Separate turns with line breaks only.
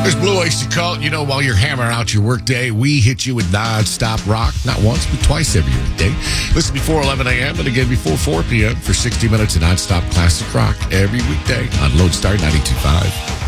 There's Blue Oyster Cult. You know, while you're hammering out your workday, we hit you with non-stop rock, not once, but twice every weekday. Listen before 11 a.m. and again before 4 p.m. for 60 minutes of non-stop classic rock every weekday on Lodestar 92.5.